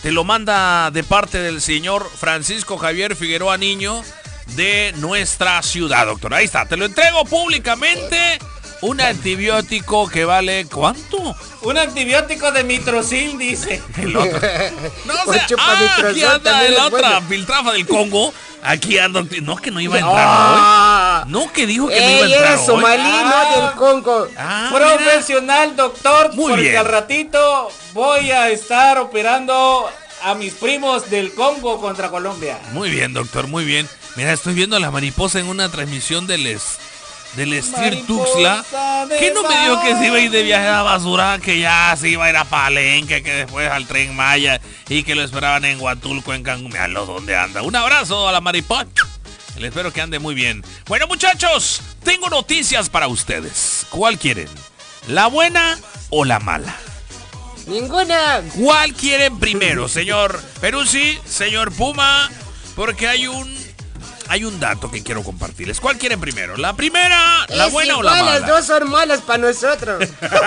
te lo manda de parte del señor Francisco Javier Figueroa Niño de nuestra ciudad, doctor. Ahí está, te lo entrego públicamente. Un antibiótico que vale, ¿cuánto? Un antibiótico de mitrocil, dice. El otro. No sé, aquí anda la otra piltrafa del Congo. Aquí anda, no que no iba a entrar hoy. No que dijo que no iba a entrar era somalí, no del Congo. Profesional, mira. Doctor, Muy porque bien. al ratito voy a estar operando a mis primos del Congo contra Colombia. Muy bien, doctor, muy bien. Mira, estoy viendo a la mariposa en una transmisión del Stir Tuxtla. ¿Qué no me dijo que se iba a ir de viaje a basura? Que ya se iba a ir a Palenque, que después al Tren Maya y que lo esperaban en Huatulco, en Cancún. Miralo, ¿dónde anda? Un abrazo a la mariposa. Le espero que ande muy bien. Bueno, muchachos, tengo noticias para ustedes. ¿Cuál quieren? ¿La buena o la mala? Ninguna. ¿Cuál quieren primero, señor Peruzzi, señor Puma? Porque hay un dato que quiero compartirles. ¿Cuál quieren primero? ¿La primera, la buena o la mala? Las dos son malas para nosotros.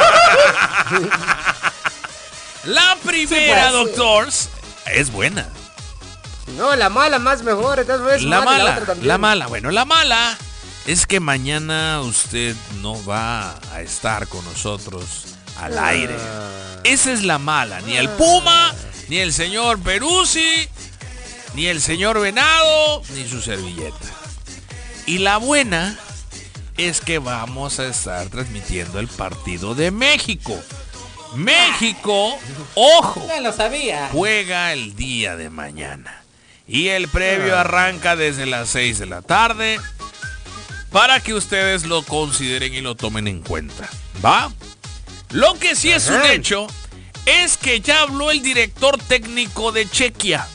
La primera, Sí, pues, doctors, es buena. No, la mala más mejor. Entonces La mala, otra también. la mala. Bueno, la mala es que mañana usted no va a estar con nosotros al aire. Esa es la mala. Ni el Puma, ni el señor Peruzzi, ni el señor Venado, ni su servilleta. Y la buena es que vamos a estar transmitiendo el partido de México. México, ojo, Ya lo sabía. juega el día de mañana. Y el previo arranca desde las 6 de la tarde para que ustedes lo consideren y lo tomen en cuenta. ¿Va? Lo que sí es un hecho es que ya habló el director técnico de Chequia.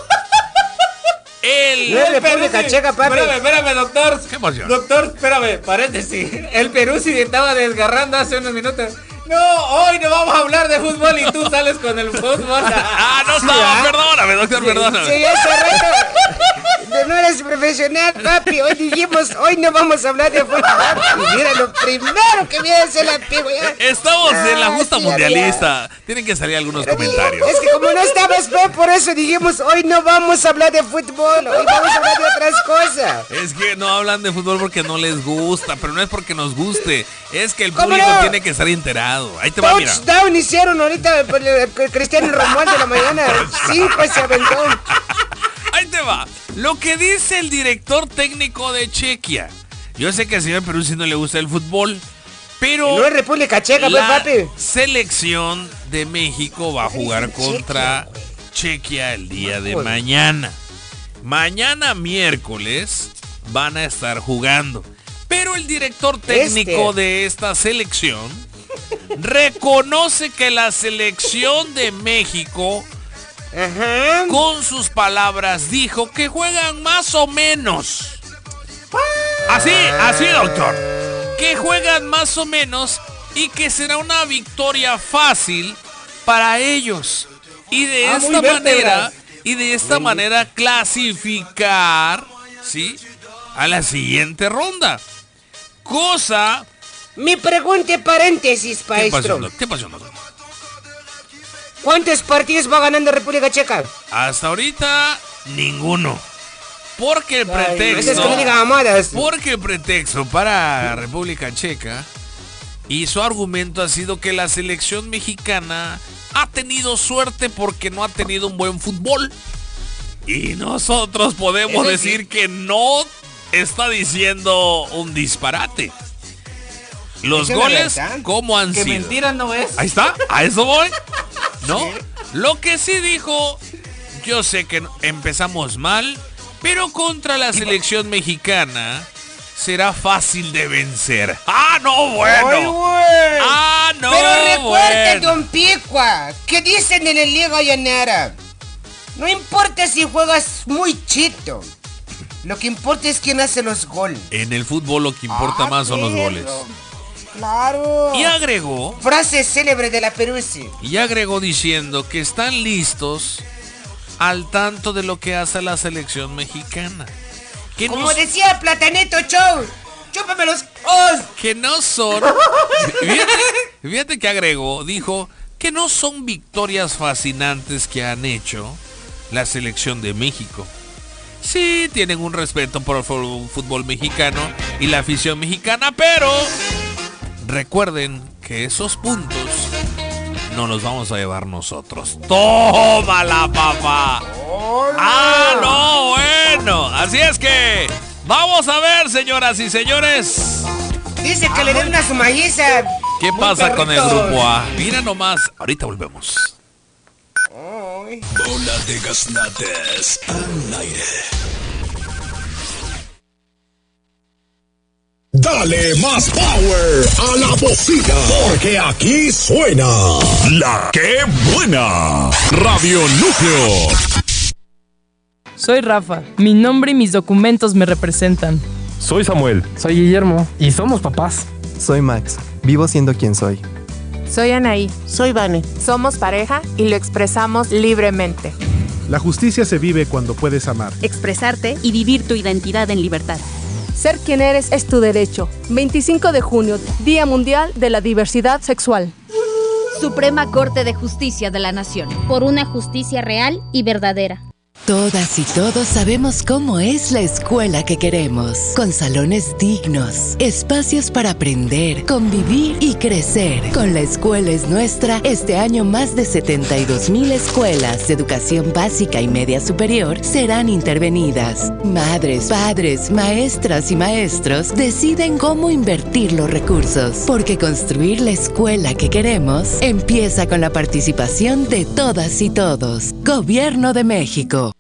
República Checa, papi. Espérame, doctor. ¿Qué emoción? Doctor, espérame, paréntesis. El Perú sí estaba desgarrando hace unos minutos. No, hoy no vamos a hablar de fútbol y tú sales con el fútbol. No estaba, perdóname, doctor, perdóname. Sí, hace rato. No eres profesional, papi. Hoy dijimos, hoy no vamos a hablar de fútbol. Y mira, lo primero que viene es el apego. Estamos en la justa sí, mundialista. Tienen que salir algunos comentarios. Es que como no estabas, por eso dijimos, hoy no vamos a hablar de fútbol. Hoy vamos a hablar de otras cosas. Es que no hablan de fútbol porque no les gusta, pero no es porque nos guste. Es que el ¿Cómo público no? tiene que estar enterado. Ahí te va, mira. Touchdown hicieron ahorita el Cristiano Romualdo de la mañana. 5 se aventó. Ahí te va. Lo que dice el director técnico de Chequia. Yo sé que al señor Peruzzi no le gusta el fútbol, pero No es República Checa, pues, la papi. selección de México va a jugar contra Chequia el día de mañana. Mañana miércoles van a estar jugando. Pero el director técnico de esta selección reconoce que la selección de México, con sus palabras, dijo que juegan más o menos. Así, doctor. Que juegan más o menos y que será una victoria fácil para ellos. Y de esta manera clasificar, ¿sí?, a la siguiente ronda. Cosa... Mi pregunta es paréntesis, maestro. ¿Qué pasó, doctor? ¿Cuántos partidos va ganando República Checa? Hasta ahorita, ninguno. Porque el pretexto... Esas que me digan amadas. Porque el pretexto para República Checa y su argumento ha sido que la selección mexicana ha tenido suerte porque no ha tenido un buen fútbol. Y nosotros podemos decir que no está diciendo un disparate. Los goles, ¿cómo han sido? Que mentira no es. Ahí está, a eso voy. ¿No? Lo que sí dijo, yo sé que empezamos mal, pero contra la selección mexicana será fácil de vencer. ¡Ah, no, bueno! ¡Ah, no, Pero recuerde, bueno! don Picua, que dicen en la Liga Llanera. No importa si juegas muy chito. Lo que importa es quién hace los goles. En el fútbol lo que importa más son los goles. Claro. Y agregó Frase célebre de la Peruzzi. diciendo que están listos al tanto de lo que hace la selección mexicana. Que Como decía Platanito Show, chúpame los ojos. que no son... Fíjate que agregó, dijo que no son victorias fascinantes que han hecho la selección de México. Sí, tienen un respeto por el fútbol mexicano y la afición mexicana, pero recuerden que esos puntos no los vamos a llevar nosotros. ¡Tómala, papá! ¡Ah, no! Bueno, así es que vamos a ver, señoras y señores. Dice que le den una sumayiza. ¿Qué pasa con el grupo A? Mira nomás, ahorita volvemos. Bola de gaznates al aire. Dale más power a la bocina, porque aquí suena La Que Buena, Radio Núcleo. Soy Rafa, mi nombre y mis documentos me representan. Soy Samuel. Soy Guillermo y somos papás. Soy Max, vivo siendo quien soy. Soy Anaí. Soy Vane. Somos pareja y lo expresamos libremente. La justicia se vive cuando puedes amar, expresarte y vivir tu identidad en libertad. Ser quien eres es tu derecho. 25 de junio, Día Mundial de la Diversidad Sexual. Suprema Corte de Justicia de la Nación. Por una justicia real y verdadera. Todas y todos sabemos cómo es la escuela que queremos, con salones dignos, espacios para aprender, convivir y crecer. Con La Escuela es Nuestra, este año más de 72,000 escuelas de educación básica y media superior serán intervenidas. Madres, padres, maestras y maestros deciden cómo invertir los recursos, porque construir la escuela que queremos empieza con la participación de todas y todos. Gobierno de México.